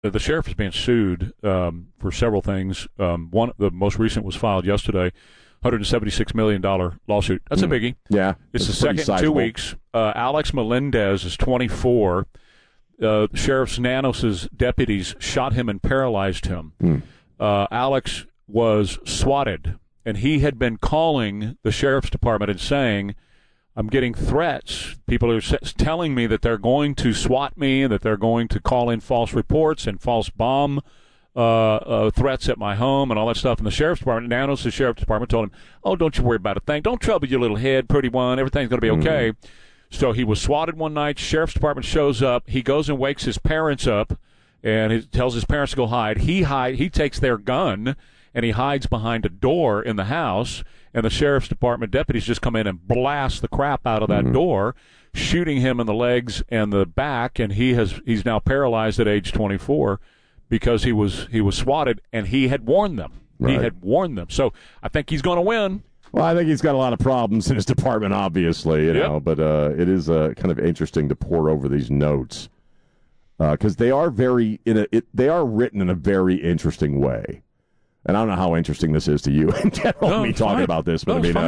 The sheriff is being sued for several things. The most recent was filed yesterday, $176 million lawsuit. That's a biggie. Yeah. It's the second in 2 weeks. Alex Melendez is 24. Sheriff Nanos' deputies shot him and paralyzed him. Alex was swatted, and he had been calling the sheriff's department and saying, I'm getting threats. People are telling me that they're going to swat me and that they're going to call in false reports and false bomb threats at my home and all that stuff. And the sheriff's department, Nanos, the sheriff's department, told him, oh, don't you worry about a thing. Don't trouble your little head, pretty one. Everything's going to be okay. So he was swatted one night. Sheriff's department shows up. He goes and wakes his parents up, and he tells his parents to go hide. He takes their gun, and he hides behind a door in the house. And the sheriff's department deputies just come in and blast the crap out of that door, shooting him in the legs and the back. And he's now paralyzed at age 24 because he was swatted, and he had warned them. Right. He had warned them. So I think he's going to win. Well, I think he's got a lot of problems in his department, obviously, you know. But it is kind of interesting to pore over these notes because they are they are written in a very interesting way. And I don't know how interesting this is to you in general, me talking about this, but I mean,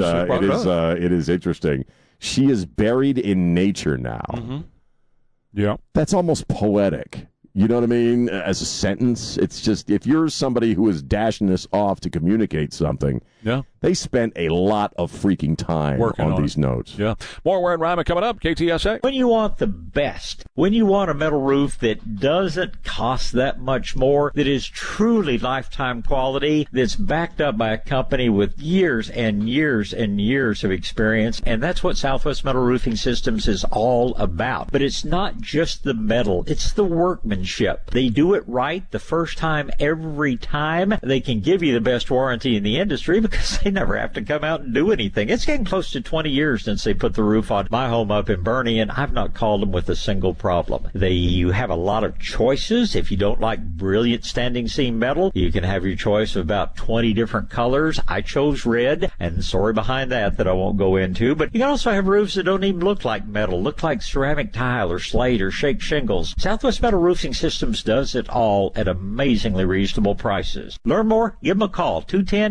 it is interesting. She is buried in nature now. Yeah. That's almost poetic. You know what I mean? As a sentence, it's just, if you're somebody who is dashing this off to communicate something, they spent a lot of freaking time working on these notes. Yeah. More Ware and Ryman coming up, KTSA. When you want the best, when you want a metal roof that doesn't cost that much more, that is truly lifetime quality, that's backed up by a company with years and years and years of experience, and that's what Southwest Metal Roofing Systems is all about. But it's not just the metal, it's the workmanship. They do it right the first time, every time. They can give you the best warranty in the industry because they never have to come out and do anything. It's getting close to 20 years since they put the roof on my home up in Bernie, and I've not called them with a single problem. You have a lot of choices. If you don't like brilliant standing seam metal, you can have your choice of about 20 different colors. I chose red, and the story behind that I won't go into. But you can also have roofs that don't even look like metal, look like ceramic tile or slate or shake shingles. Southwest Metal Roofing Systems does it all at amazingly reasonable prices. Learn more? Give them a call.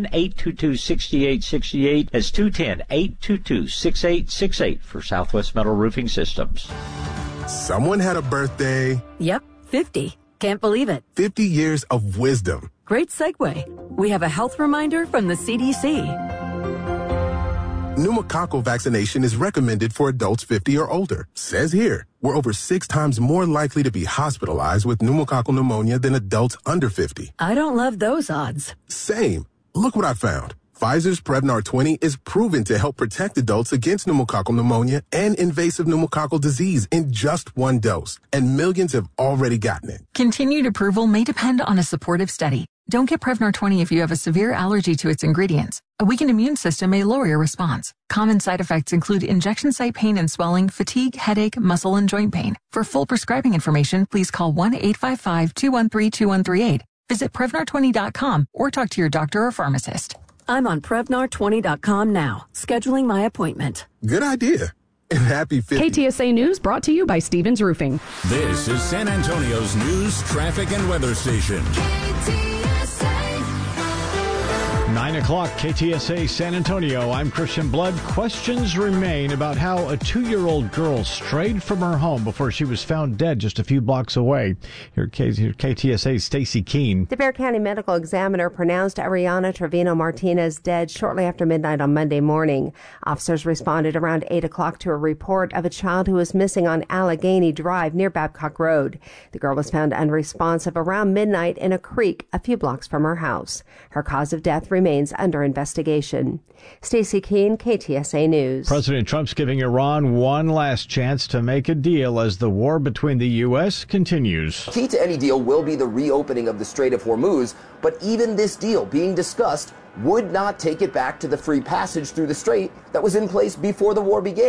210-822-6868. That's 210-822-6868 for Southwest Metal Roofing Systems. Someone had a birthday. Yep, 50. Can't believe it. 50 years of wisdom. Great segue. We have a health reminder from the CDC. Pneumococcal vaccination is recommended for adults 50 or older. Says here, we're over 6 times more likely to be hospitalized with pneumococcal pneumonia than adults under 50. I don't love those odds. Same. Look what I found. Pfizer's Prevnar 20 is proven to help protect adults against pneumococcal pneumonia and invasive pneumococcal disease in just 1 dose. And millions have already gotten it. Continued approval may depend on a supportive study. Don't get Prevnar 20 if you have a severe allergy to its ingredients. A weakened immune system may lower your response. Common side effects include injection site pain and swelling, fatigue, headache, muscle, and joint pain. For full prescribing information, please call 1-855-213-2138. Visit Prevnar20.com or talk to your doctor or pharmacist. I'm on Prevnar20.com now, scheduling my appointment. Good idea. And happy 50. KTSA News brought to you by Stevens Roofing. This is San Antonio's news, traffic, and weather station. 9 o'clock, KTSA San Antonio. I'm Christian Blood. Questions remain about how a 2-year-old girl strayed from her home before she was found dead just a few blocks away. Here, KTSA's Stacy Keene. The Bexar County Medical Examiner pronounced Ariana Trevino Martinez dead shortly after midnight on Monday morning. Officers responded around 8 o'clock to a report of a child who was missing on Allegheny Drive near Babcock Road. The girl was found unresponsive around midnight in a creek a few blocks from her house. Her cause of death remains under investigation. Stacey Keene, KTSA News. President Trump's giving Iran one last chance to make a deal as the war between the U.S. continues. Key to any deal will be the reopening of the Strait of Hormuz, but even this deal being discussed would not take it back to the free passage through the strait that was in place before the war began.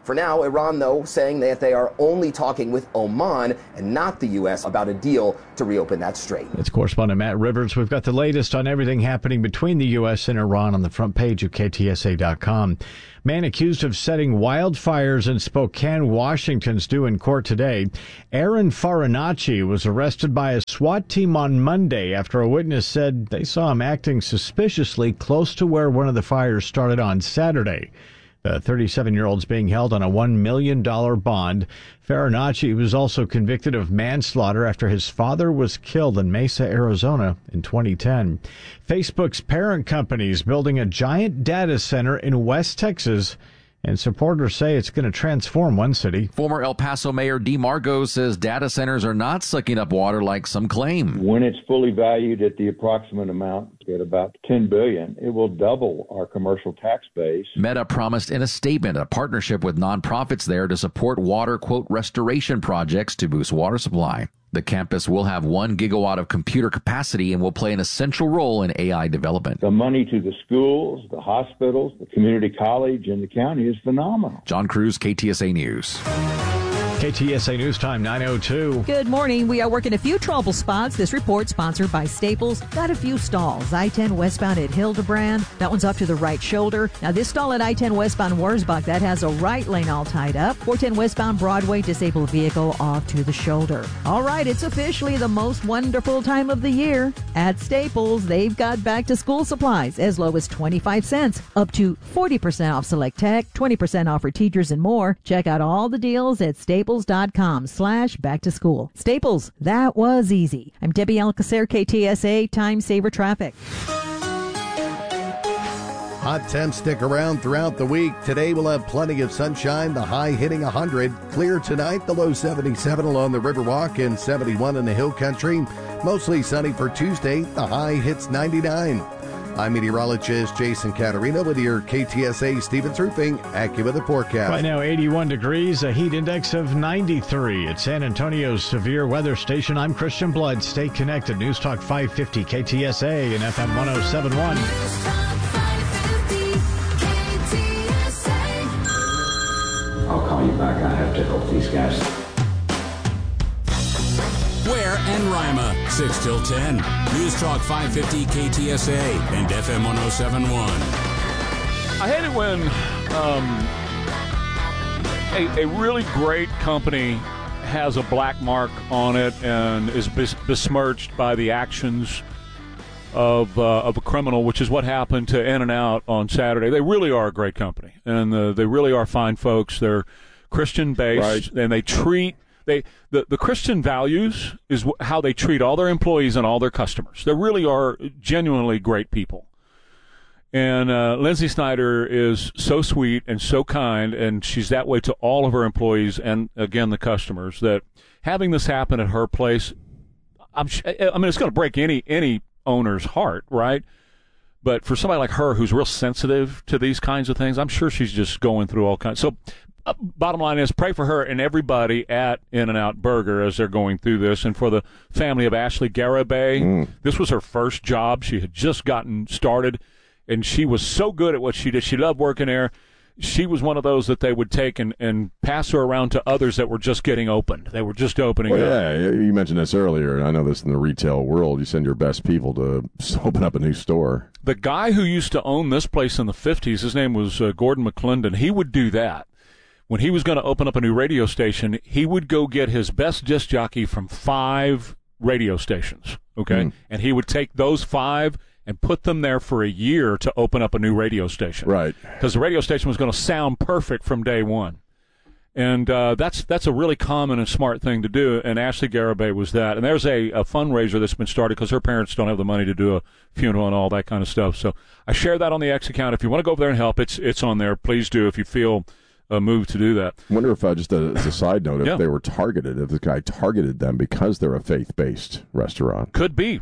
For now, Iran, though, saying that they are only talking with Oman and not the U.S. about a deal to reopen that strait. It's correspondent Matt Rivers. We've got the latest on everything happening between the U.S. and Iran on the front page of KTSA.com. Man accused of setting wildfires in Spokane, Washington's due in court today. Aaron Farinacci was arrested by a SWAT team on Monday after a witness said they saw him acting suspiciously close to where one of the fires started on Saturday. The 37-year-old's being held on a $1 million bond. Farinacci was also convicted of manslaughter after his father was killed in Mesa, Arizona in 2010. Facebook's parent company is building a giant data center in West Texas, and supporters say it's going to transform one city. Former El Paso Mayor Dee Margos says data centers are not sucking up water like some claim. When it's fully valued at the approximate amount, at about $10 billion, it will double our commercial tax base. Meta promised in a statement a partnership with nonprofits there to support water, quote, restoration projects to boost water supply. The campus will have 1 gigawatt of computer capacity and will play an essential role in AI development. The money to the schools, the hospitals, the community college, and the county is phenomenal. John Cruz, KTSA News. KTSA News Time 9:02. Good morning. We are working a few trouble spots. This report sponsored by Staples. Got a few stalls. I-10 westbound at Hildebrand. That one's up to the right shoulder. Now this stall at I-10 westbound Wurzbach, that has a right lane all tied up. 410 westbound Broadway, disabled vehicle off to the shoulder. All right, it's officially the most wonderful time of the year. At Staples, they've got back to school supplies as low as 25 cents, up to 40% off select tech, 20% off for teachers and more. Check out all the deals at Staples.com/back to school. Staples, that was easy. I'm Debbie Alcacer, KTSA Time Saver Traffic. Hot temps stick around throughout the week. Today we'll have plenty of sunshine, the high hitting 100. Clear tonight, the low 77 along the Riverwalk and 71 in the Hill Country. Mostly sunny for Tuesday, the high hits 99. I'm meteorologist Jason Caterina with your KTSA Stevens Roofing AccuWeather forecast. Right now, 81 degrees, a heat index of 93 at San Antonio's severe weather station. I'm Christian Blood. Stay connected. News Talk 550 KTSA and FM 1071. I'll call you back. I have to help these guys. Ware and Rima, 6 till 10. News Talk 550 KTSA and FM 1071. I hate it when a really great company has a black mark on it and is besmirched by the actions of a criminal, which is what happened to In-N-Out on Saturday. They really are a great company, and they really are fine folks. They're Christian-based, right. And they treat the Christian values is how they treat all their employees and all their customers. They really are genuinely great people. And Lindsay Snyder is so sweet and so kind, and she's that way to all of her employees and, again, the customers, that having this happen at her place, I mean, it's going to break any owner's heart, right? But for somebody like her who's real sensitive to these kinds of things, I'm sure she's just going through all kinds. So bottom line is pray for her and everybody at In-N-Out Burger as they're going through this, and for the family of Ashley Garibay. This was her first job. She had just gotten started, and she was so good at what she did. She loved working there. She was one of those that they would take and pass her around to others that were just getting opened. They were just opening up. Yeah, you mentioned this earlier, and I know this in the retail world. You send your best people to open up a new store. The guy who used to own this place in the 50s, his name was Gordon McClendon, he would do that. When he was going to open up a new radio station, he would go get his best disc jockey from 5 radio stations, okay? And he would take those 5 and put them there for a year to open up a new radio station. Right. Because the radio station was going to sound perfect from day one. And that's a really common and smart thing to do, and Ashley Garibay was that. And there's a fundraiser that's been started because her parents don't have the money to do a funeral and all that kind of stuff. So I share that on the X account. If you want to go over there and help, it's on there. Please do if you feel moved to do that. I wonder if, just as a side note, if they were targeted, if the guy targeted them because they're a faith-based restaurant. Could be.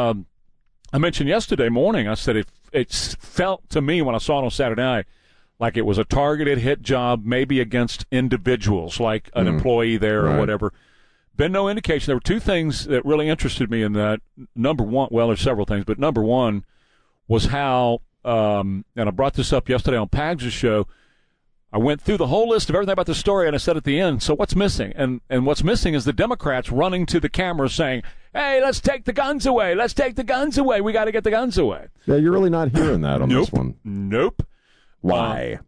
I mentioned yesterday morning, I said it felt to me when I saw it on Saturday night like it was a targeted hit job, maybe against individuals, like an employee there or whatever. Been no indication. There were 2 things that really interested me in that. Number one, well, there's several things, but number one was how, and I brought this up yesterday on Pags' show, I went through the whole list of everything about the story, and I said at the end, so what's missing? And what's missing is the Democrats running to the camera saying, hey, let's take the guns away. Let's take the guns away. We got to get the guns away. Yeah, you're really not hearing that on this one. Nope. Why?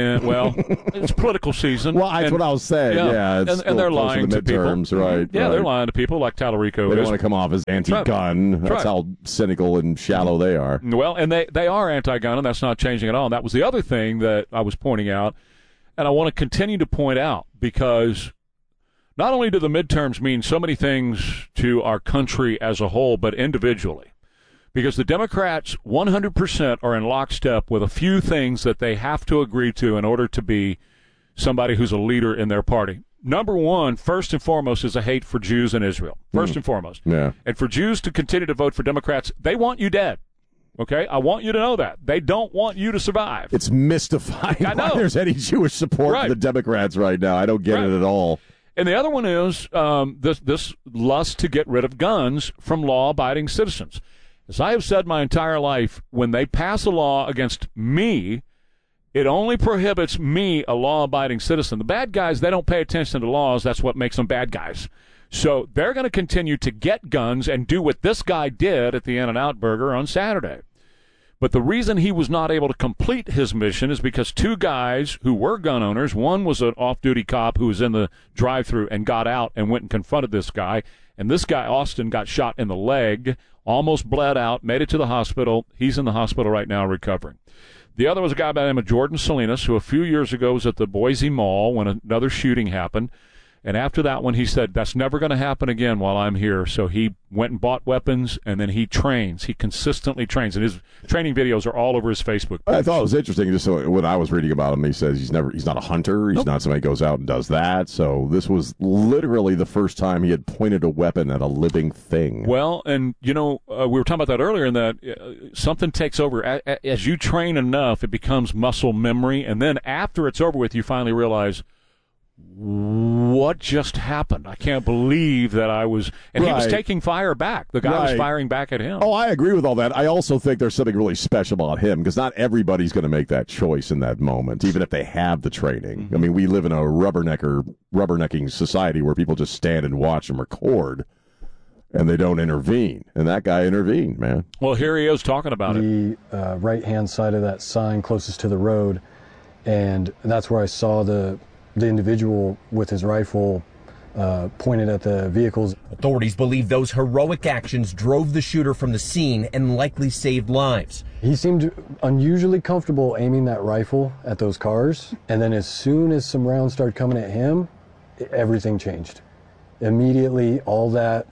It's political season. Well, that's what I was saying. Yeah, it's and they're lying to people. Right? Yeah, they're lying to people like Tallarico. They don't want to come off as anti-gun. That's how cynical and shallow they are. Well, and they are anti-gun, and that's not changing at all. And that was the other thing that I was pointing out, and I want to continue to point out, because not only do the midterms mean so many things to our country as a whole, but individually. Because the Democrats 100% are in lockstep with a few things that they have to agree to in order to be somebody who's a leader in their party. Number one, first and foremost, is a hate for Jews in Israel. First and foremost. Yeah. And for Jews to continue to vote for Democrats, they want you dead. Okay? I want you to know that. They don't want you to survive. It's mystifying why there's any Jewish support for the Democrats right now. I don't get it at all. And the other one is this lust to get rid of guns from law-abiding citizens. As I have said my entire life, when they pass a law against me, it only prohibits me, a law-abiding citizen. The bad guys, they don't pay attention to laws. That's what makes them bad guys. So they're going to continue to get guns and do what this guy did at the In-N-Out Burger on Saturday. But the reason he was not able to complete his mission is because two guys who were gun owners, one was an off-duty cop who was in the drive-thru and got out and went and confronted this guy, and this guy, Austin, got shot in the leg, almost bled out, made it to the hospital. He's in the hospital right now recovering. The other was a guy by the name of Jordan Salinas, who a few years ago was at the Boise Mall when another shooting happened. And after that one, he said, that's never going to happen again while I'm here. So he went and bought weapons, and then he trains. He consistently trains. And his training videos are all over his Facebook page. I thought it was interesting. Just when I was reading about him, he says he's not a hunter. He's not somebody who goes out and does that. So this was literally the first time he had pointed a weapon at a living thing. Well, and, we were talking about that earlier, in that something takes over. As you train enough, it becomes muscle memory. And then after it's over with, you finally realize, what just happened? I can't believe that I was... And he was taking fire back. The guy was firing back at him. Oh, I agree with all that. I also think there's something really special about him, because not everybody's going to make that choice in that moment, even if they have the training. I mean, we live in a rubbernecking society where people just stand and watch and record, and they don't intervene. And that guy intervened, man. Well, here he is talking about it. The right-hand side of that sign closest to the road, and that's where I saw the individual with his rifle pointed at the vehicles. Authorities believe those heroic actions drove the shooter from the scene and likely saved lives. He seemed unusually comfortable aiming that rifle at those cars, and then as soon as some rounds started coming at him, everything changed. Immediately, all that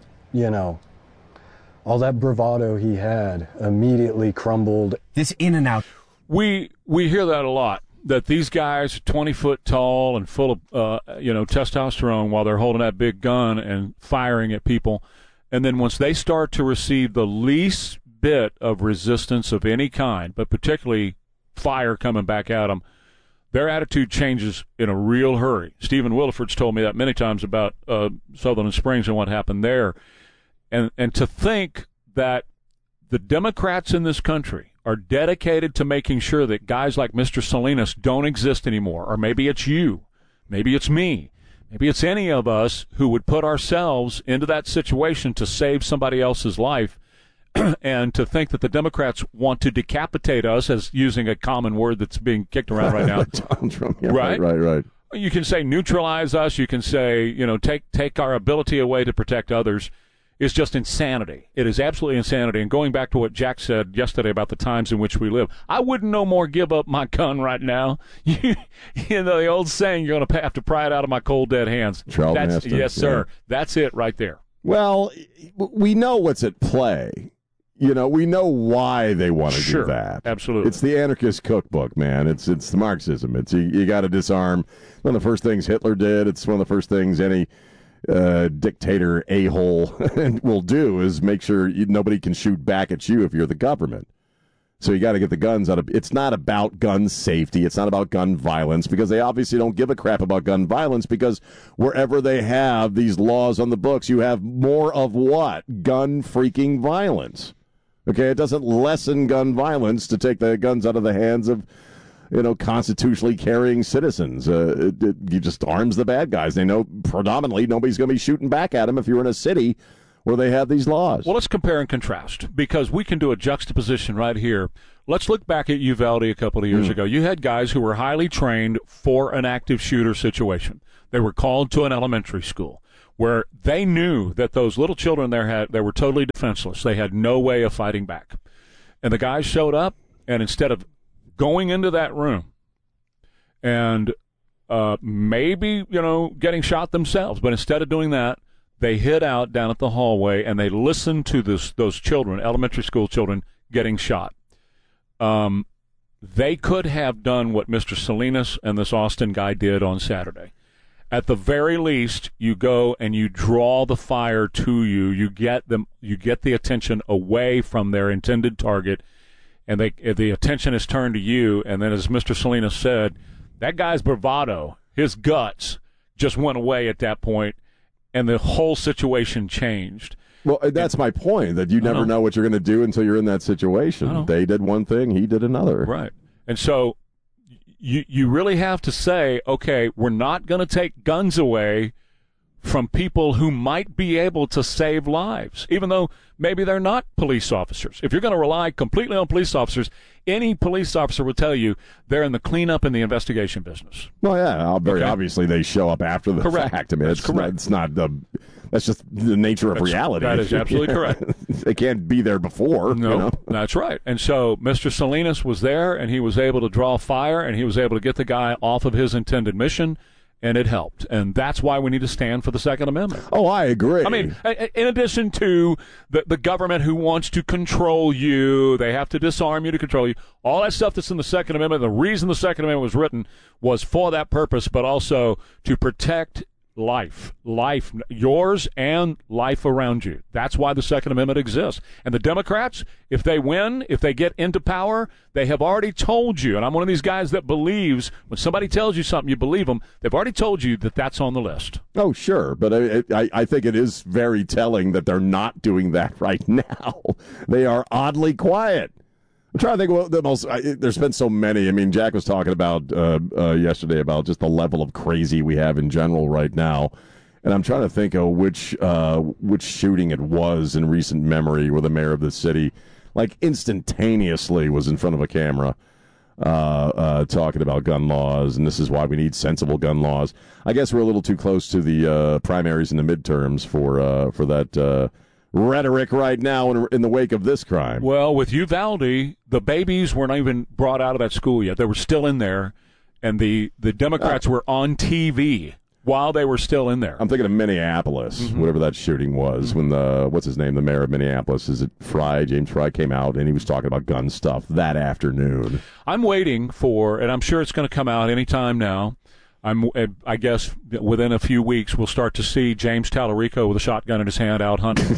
bravado he had immediately crumbled. This In-N-Out. We hear that a lot. That these guys are 20 foot tall and full of, testosterone while they're holding that big gun and firing at people. And then once they start to receive the least bit of resistance of any kind, but particularly fire coming back at them, their attitude changes in a real hurry. Stephen Williford's told me that many times about Sutherland Springs and what happened there. And to think that the Democrats in this country are dedicated to making sure that guys like Mr. Salinas don't exist anymore. Or maybe it's you. Maybe it's me. Maybe it's any of us who would put ourselves into that situation to save somebody else's life. And to think that the Democrats want to decapitate us, as using a common word that's being kicked around right now. Donald Trump. Yeah, right. You can say neutralize us. You can say, take our ability away to protect others. Is just insanity. It is absolutely insanity. And going back to what Jack said yesterday about the times in which we live, I wouldn't no more give up my gun right now. The old saying, you're going to have to pry it out of my cold, dead hands. Charlton Heston. Yes, sir. Yeah. That's it right there. Well, we know what's at play. We know why they want to do that. Absolutely. It's the anarchist cookbook, man. It's the Marxism. It's you got to disarm. One of the first things Hitler did. It's one of the first things any dictator a-hole will do is make sure nobody can shoot back at you if you're the government. So you got to get the guns out of. It's not about gun safety. It's not about gun violence, because they obviously don't give a crap about gun violence, because wherever they have these laws on the books, you have more of what? Gun freaking violence. Okay, it doesn't lessen gun violence to take the guns out of the hands of constitutionally carrying citizens. You just arms the bad guys. They know predominantly nobody's going to be shooting back at them if you're in a city where they have these laws. Well, let's compare and contrast, because we can do a juxtaposition right here. Let's look back at Uvalde a couple of years ago. You had guys who were highly trained for an active shooter situation. They were called to an elementary school where they knew that those little children they were totally defenseless. They had no way of fighting back. And the guys showed up, and instead of going into that room and maybe, getting shot themselves, but instead of doing that, they hid out down at the hallway and they listened to those children, elementary school children, getting shot. They could have done what Mr. Salinas and this Austin guy did on Saturday. At the very least, you go and you draw the fire to you. You get the attention away from their intended target, and the attention is turned to you. And then, as Mr. Salinas said, that guy's bravado, his guts, just went away at that point, and the whole situation changed. Well, that's my point, that you never know what you're going to do until you're in that situation. They did one thing, he did another. Right. And so you really have to say, okay, we're not going to take guns away from people who might be able to save lives, even though maybe they're not police officers. If you're going to rely completely on police officers, any police officer will tell you they're in the cleanup and the investigation business. Well, yeah, very obviously they show up after the fact. I mean, that's just the nature of reality. That is absolutely correct. They can't be there before. No, that's right. And so Mr. Salinas was there, and he was able to draw fire, and he was able to get the guy off of his intended mission, and it helped. And that's why we need to stand for the Second Amendment. Oh, I agree. I mean, in addition to the government who wants to control you, they have to disarm you to control you, all that stuff that's in the Second Amendment, the reason the Second Amendment was written was for that purpose, but also to protect life, yours and life around you. That's why the Second Amendment exists. And the Democrats, if they win, if they get into power, they have already told you, and I'm one of these guys that believes when somebody tells you something, you believe them. They've already told you that that's on the list. Oh, sure. But I think it is very telling that they're not doing that right now. They are oddly quiet. I'm trying to think what the most. There's been so many. I mean, Jack was talking about yesterday about just the level of crazy we have in general right now, and I'm trying to think of which shooting it was in recent memory where the mayor of the city, like instantaneously, was in front of a camera talking about gun laws, and this is why we need sensible gun laws. I guess we're a little too close to the primaries and the midterms for that. Rhetoric right now in the wake of this crime. Well, with Uvalde, the babies weren't even brought out of that school yet. They were still in there, and the Democrats were on TV while they were still in there. I'm thinking of Minneapolis, whatever that shooting was, when the mayor of Minneapolis, is it James Fry, came out, and he was talking about gun stuff that afternoon. I'm waiting for, and I'm sure it's going to come out anytime now, I guess within a few weeks we'll start to see James Tallarico with a shotgun in his hand out hunting.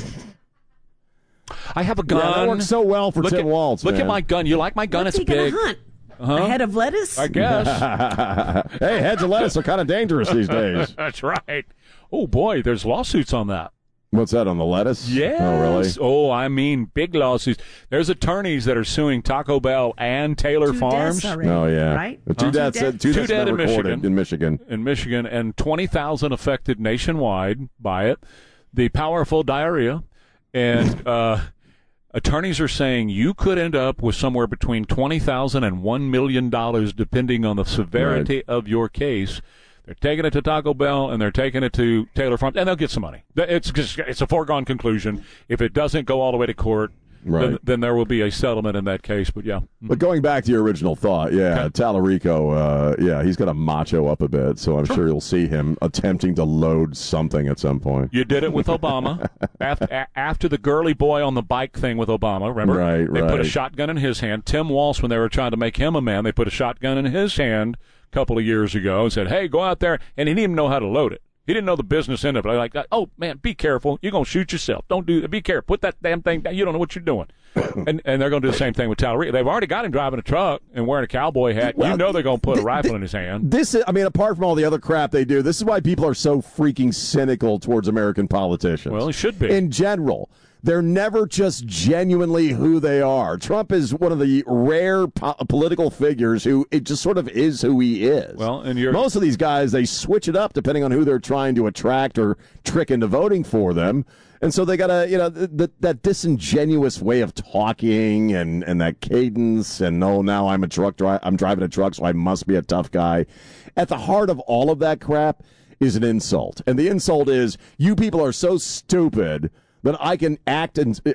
I have a gun. Yeah, that works so well for Tim Walz. Look at my gun. You like my gun? What's it's big. Hunt? A head of lettuce? I guess. Hey, heads of lettuce are kind of dangerous these days. That's right. Oh, boy, there's lawsuits on that. What's that, on the lettuce? Yes. Oh, really? Oh, I mean, big lawsuits. There's attorneys that are suing Taco Bell and Taylor Farms. Already, oh, yeah. Right? Two deaths in Michigan. In Michigan, and 20,000 affected nationwide by it. The powerful diarrhea. And attorneys are saying you could end up with somewhere between $20,000 and $1 million, depending on the severity of your case. They're taking it to Taco Bell, and they're taking it to Taylor Farms, and they'll get some money. It's a foregone conclusion. If it doesn't go all the way to court, then there will be a settlement in that case. But, yeah. But going back to your original thought, Tallarico, he's got to macho up a bit, so I'm sure you'll see him attempting to load something at some point. You did it with Obama. After the girly boy on the bike thing with Obama, remember? Right. They put a shotgun in his hand. Tim Walz, when they were trying to make him a man, they put a shotgun in his hand couple of years ago and said, hey, go out there, and he didn't even know how to load it. He didn't know the business end of it. I like, oh, man, be careful. You're going to shoot yourself. Don't do that. Be careful. Put that damn thing down. You don't know what you're doing. and they're going to do the same thing with Tallarico. They've already got him driving a truck and wearing a cowboy hat. Well, they're going to put a rifle in his hand. This is, apart from all the other crap they do, this is why people are so freaking cynical towards American politicians. Well, it should be. In general. they're never just genuinely who they are. Trump is one of the rare political figures who it just sort of is who he is. Well, and most of these guys, they switch it up depending on who they're trying to attract or trick into voting for them. And so they got to, that disingenuous way of talking and that cadence and, now I'm I'm driving a truck, so I must be a tough guy. At the heart of all of that crap is an insult. And the insult is, you people are so stupid that I can act and